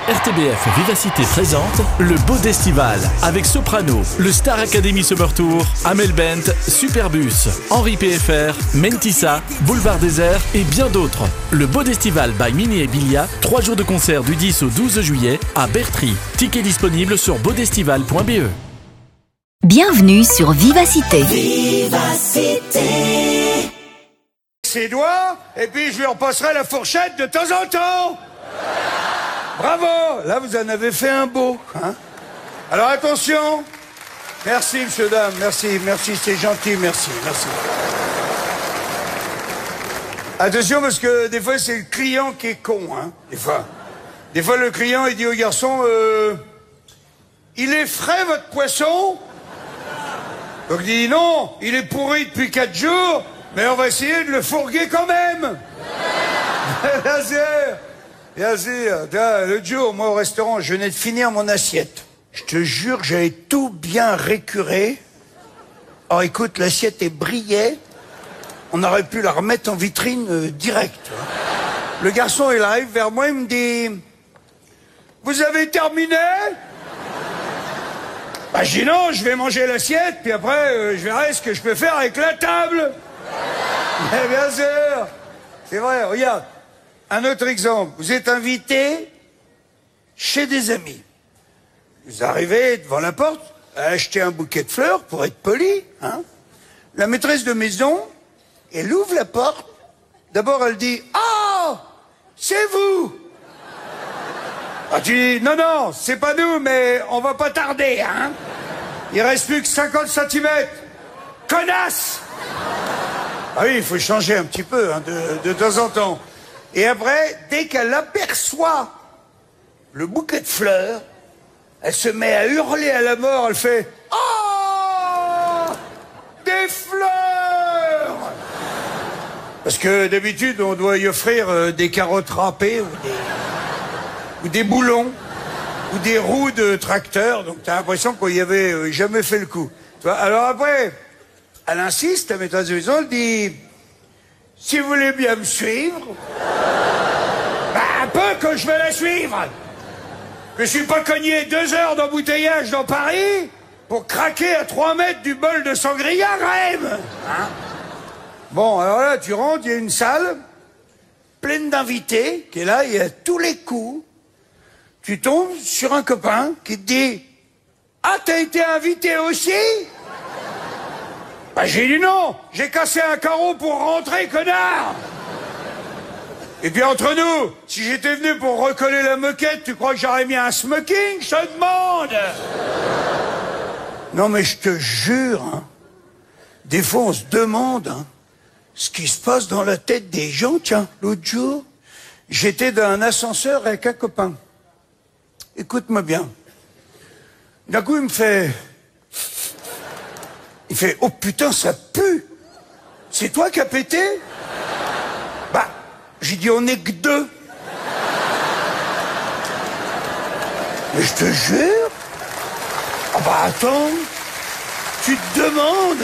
RTBF Vivacité présente le Beau d'Estival avec Soprano, le Star Academy Summer Tour, Amel Bent, Superbus, Henri PFR, Mentissa, Boulevard Désert et bien d'autres. Le Beau d'Estival by Mini et Bilia, 3 jours de concert du 10 au 12 juillet à Bertry. Tickets disponibles sur beaudestival.be. Bienvenue sur Vivacité. Vivacité. Ses doigts, et puis je lui repasserai la fourchette de temps en temps. Bravo, là vous en avez fait un beau. Hein. Alors attention. Merci monsieur, dame, merci, c'est gentil, merci. Attention parce que des fois c'est le client qui est con, hein, Des fois le client il dit au garçon, il est frais votre poisson? Donc il dit non, il est pourri depuis 4 jours, mais on va essayer de le fourguer quand même. Bien sûr. L'autre jour, moi au restaurant, je venais de finir mon assiette. Je te jure, j'avais tout bien récuré. Alors écoute, l'assiette est brillée. On aurait pu la remettre en vitrine direct. Le garçon, il arrive vers moi, il me dit, vous avez terminé? Bah je dis non, je vais manger l'assiette, puis après, je verrai ce que je peux faire avec la table. Mais bien sûr. C'est vrai, regarde. Un autre exemple. Vous êtes invité chez des amis. Vous arrivez devant la porte, à acheter un bouquet de fleurs pour être poli. Hein. La maîtresse de maison, elle ouvre la porte. D'abord, elle dit « Ah, c'est vous !» Ah, tu dis « Non, c'est pas nous, mais on va pas tarder. Hein. Il reste plus que 50 centimètres. Connasse !» Ah oui, il faut changer un petit peu hein, de temps en temps. Et après, dès qu'elle aperçoit le bouquet de fleurs, elle se met à hurler à la mort, elle fait « Oh, des fleurs !» Parce que d'habitude, on doit y offrir des carottes râpées ou des boulons ou des roues de tracteur. Donc t'as l'impression qu'on y avait jamais fait le coup. Tu vois. Alors après, elle insiste, la maîtresse de maison, elle dit « Si vous voulez bien me suivre... » Bah, un peu que je vais la suivre. Je suis pas cogné 2 heures d'embouteillage dans Paris pour craquer à 3 mètres du bol de sangria, quand même. Hein. Bon, alors là, tu rentres, il y a une salle pleine d'invités qui est là, il y a tous les coups. Tu tombes sur un copain qui te dit « Ah, t'as été invité aussi ?» Bah, j'ai dit non, j'ai cassé un carreau pour rentrer, connard. Et puis entre nous, si j'étais venu pour recoller la moquette, tu crois que j'aurais mis un smoking, je te demande? Non mais je te jure, hein, des fois on se demande hein, ce qui se passe dans la tête des gens. Tiens, l'autre jour, j'étais dans un ascenseur avec un copain. Écoute-moi bien. D'un coup, il fait, oh putain, ça pue. C'est toi qui as pété? Bah, j'ai dit, on n'est que 2. Mais je te jure. Ah bah attends, tu te demandes.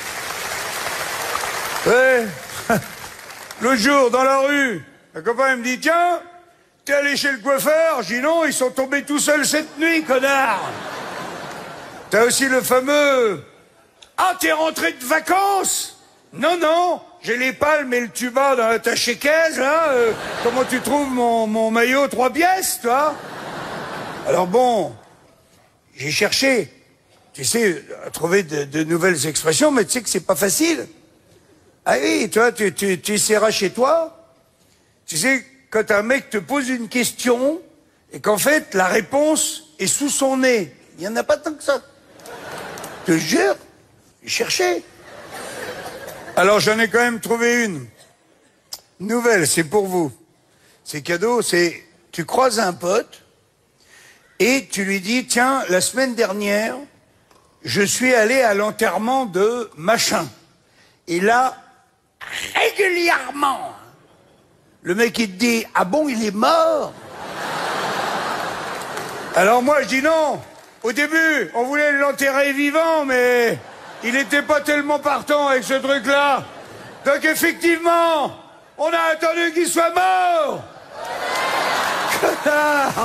Ouais. L'autre jour, dans la rue, un copain il me dit, tiens, t'es allé chez le coiffeur? J'ai dit non, ils sont tombés tout seuls cette nuit, connard. T'as aussi le fameux, ah, t'es rentré de vacances? Non, j'ai les palmes et le tuba dans la taché-caisse, là. Comment tu trouves mon maillot 3 pièces, toi? Alors bon, j'ai cherché, tu sais, à trouver de nouvelles expressions, mais tu sais que c'est pas facile. Ah oui, toi, tu essaieras chez toi. Tu sais, quand un mec te pose une question, et qu'en fait, la réponse est sous son nez. Il n'y en a pas tant que ça. Je te jure, j'ai cherché. Alors j'en ai quand même trouvé une. Nouvelle, c'est pour vous. C'est cadeau, c'est... Tu croises un pote et tu lui dis, tiens, la semaine dernière, je suis allé à l'enterrement de machin. Et là, régulièrement, le mec il te dit, ah bon, il est mort? Alors moi je dis non. Au début, on voulait l'enterrer vivant, mais... il n'était pas tellement partant avec ce truc-là. Donc effectivement, on a attendu qu'il soit mort.